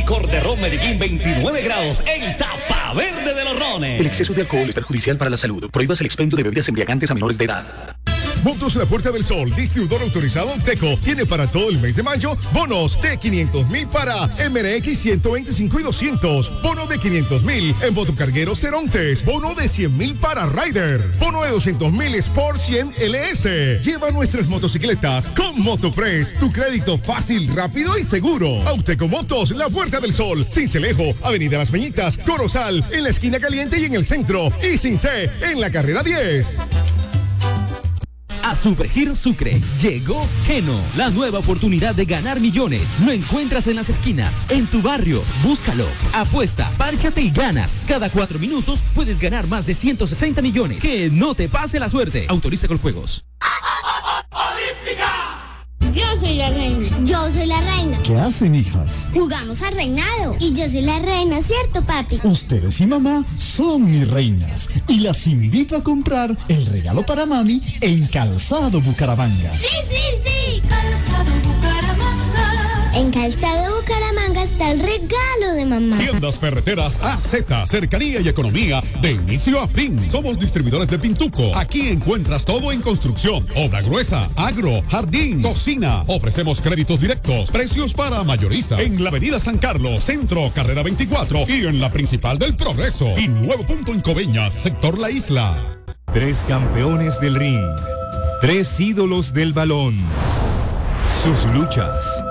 licor de ron Medellín 29 grados en tapa verde de los rones. El exceso de alcohol es perjudicial para la salud. Prohíbas el expendio de bebidas embriagantes a menores de edad. Motos La Puerta del Sol, distribuidor autorizado Teco, tiene para todo el mes de mayo bonos de 500,000 para MRX 125 y 200, bono de 500,000 en motocargueros Cerontes, bono de 100,000 para Rider, bono de 200,000 Sport 100 LS. Lleva nuestras motocicletas con Motopress, tu crédito fácil, rápido y seguro. Auteco Motos La Puerta del Sol, Sincelejo, Avenida Las Peñitas, Corozal, en la esquina caliente y en el centro, y Cincé, en la carrera 10. A Supergiro Sucre llegó Keno, la nueva oportunidad de ganar millones. Lo encuentras en las esquinas, en tu barrio. Búscalo, apuesta, párchate y ganas. Cada 4 minutos puedes ganar más de 160 millones. Que no te pase la suerte. Autoriza con juegos. Yo soy la reina. Yo soy la reina. ¿Qué hacen, hijas? Jugamos al reinado. Y yo soy la reina, ¿cierto, papi? Ustedes y mamá son mis reinas. Y las invito a comprar el regalo para mami en Calzado Bucaramanga. ¡Sí, sí, sí! Calzado Bucaramanga. En Calzado Bucaramanga está el regalo de mamá. Tiendas Ferreteras AZ, cercanía y economía de inicio a fin. Somos distribuidores de Pintuco. Aquí encuentras todo en construcción, obra gruesa, agro, jardín, cocina. Ofrecemos créditos directos, precios para mayorista. En la avenida San Carlos, centro, carrera 24 y en la principal del Progreso. Y nuevo punto en Coveñas, sector La Isla. 3 campeones del ring, 3 ídolos del balón. Sus luchas,